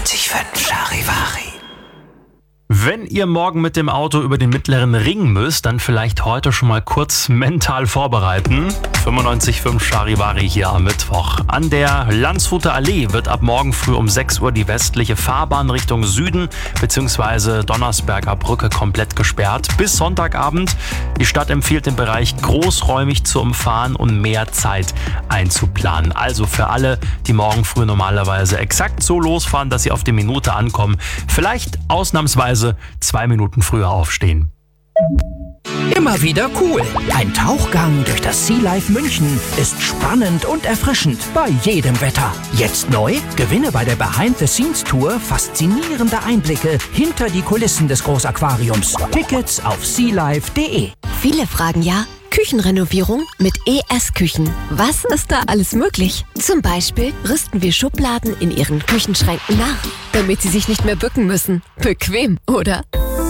95.5 Charivari. Wenn ihr morgen mit dem Auto über den Mittleren Ring müsst, dann vielleicht heute schon mal kurz mental vorbereiten. 95.5 Charivari hier am Mittwoch. An der Landshuter Allee wird ab morgen früh um 6 Uhr die westliche Fahrbahn Richtung Süden bzw. Donnersberger Brücke komplett gesperrt. Bis Sonntagabend. Die Stadt empfiehlt den Bereich großräumig zu umfahren und mehr Zeit einzuplanen. Also für alle, die morgen früh normalerweise exakt so losfahren, dass sie auf die Minute ankommen, vielleicht ausnahmsweise 2 Minuten früher aufstehen. Immer wieder cool. Ein Tauchgang durch das Sea Life München ist spannend und erfrischend bei jedem Wetter. Jetzt neu? Gewinne bei der Behind-the-Scenes-Tour faszinierende Einblicke hinter die Kulissen des Großaquariums. Tickets auf sealife.de. Viele fragen ja, Küchenrenovierung mit ES-Küchen. Was ist da alles möglich? Zum Beispiel rüsten wir Schubladen in ihren Küchenschränken nach, damit sie sich nicht mehr bücken müssen. Bequem, oder?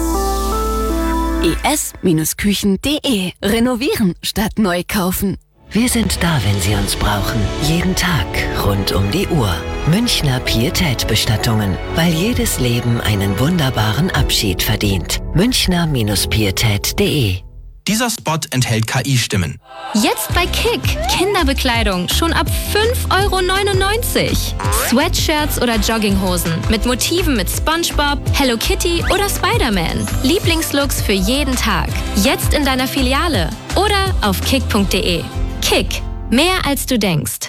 es-küchen.de. Renovieren statt neu kaufen. Wir sind da, wenn Sie uns brauchen. Jeden Tag, rund um die Uhr. Münchner Pietät-Bestattungen. Weil jedes Leben einen wunderbaren Abschied verdient. Münchner-Pietät.de. Dieser Spot enthält KI-Stimmen. Jetzt bei Kick. Kinderbekleidung schon ab 5,99 €. Sweatshirts oder Jogginghosen mit Motiven mit SpongeBob, Hello Kitty oder Spider-Man. Lieblingslooks für jeden Tag. Jetzt in deiner Filiale oder auf kick.de. Kick. Mehr als du denkst.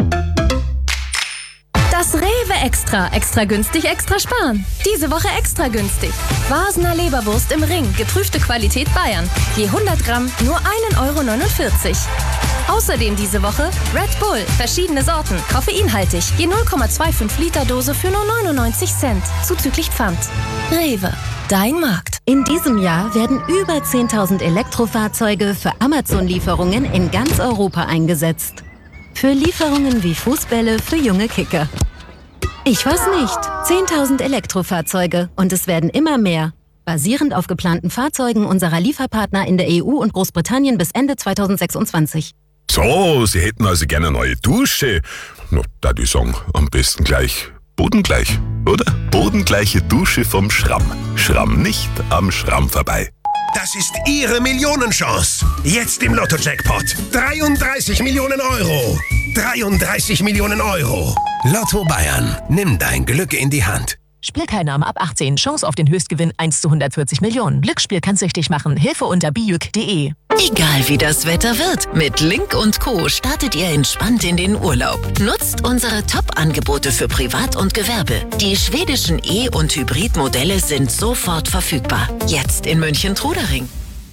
Das Rewe Extra. Extra günstig, extra sparen. Diese Woche extra günstig. Vasener Leberwurst im Ring. Geprüfte Qualität Bayern. Je 100 Gramm nur 1,49 €. Außerdem diese Woche Red Bull. Verschiedene Sorten. Koffeinhaltig. Je 0,25 Liter Dose für nur 99 Cent. Zuzüglich Pfand. Rewe. Dein Markt. In diesem Jahr werden über 10.000 Elektrofahrzeuge für Amazon-Lieferungen in ganz Europa eingesetzt. Für Lieferungen wie Fußbälle für junge Kicker. Ich weiß nicht. 10.000 Elektrofahrzeuge und es werden immer mehr. Basierend auf geplanten Fahrzeugen unserer Lieferpartner in der EU und Großbritannien bis Ende 2026. So, Sie hätten also gerne eine neue Dusche. Na, da die sagen, am besten gleich bodengleich, oder? Bodengleiche Dusche vom Schramm. Schramm nicht am Schramm vorbei. Das ist Ihre Millionenchance. Jetzt im Lotto-Jackpot. 33 Millionen Euro. 33 Millionen Euro. Lotto Bayern. Nimm dein Glück in die Hand. Spielteilnahme ab 18. Chance auf den Höchstgewinn 1 zu 140 Millionen. Glücksspiel kann süchtig machen. Hilfe unter bijuk.de. Egal wie das Wetter wird, mit Link & Co. startet ihr entspannt in den Urlaub. Nutzt unsere Top-Angebote für Privat und Gewerbe. Die schwedischen E- und Hybridmodelle sind sofort verfügbar. Jetzt in München-Trudering.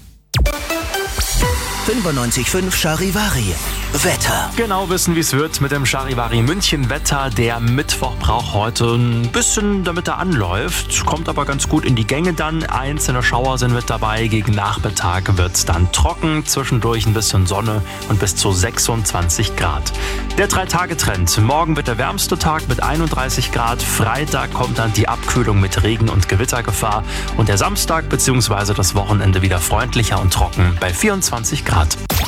95.5 Charivari. Wetter. Genau wissen, wie es wird mit dem Charivari München Wetter. Der Mittwoch braucht heute ein bisschen, damit er anläuft. Kommt aber ganz gut in die Gänge dann. Einzelne Schauer sind mit dabei. Gegen Nachmittag wird es dann trocken. Zwischendurch ein bisschen Sonne und bis zu 26 Grad. Der 3-Tage-Trend. Morgen wird der wärmste Tag mit 31 Grad. Freitag kommt dann die Abkühlung mit Regen- und Gewittergefahr. Und der Samstag bzw. das Wochenende wieder freundlicher und trocken bei 24 Grad.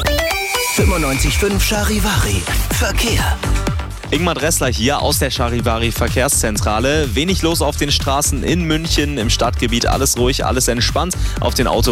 95.5 Charivari. Verkehr. Ingmar Dressler hier aus der Charivari Verkehrszentrale. Wenig los auf den Straßen in München, im Stadtgebiet. Alles ruhig, alles entspannt. Auf den Autobahnen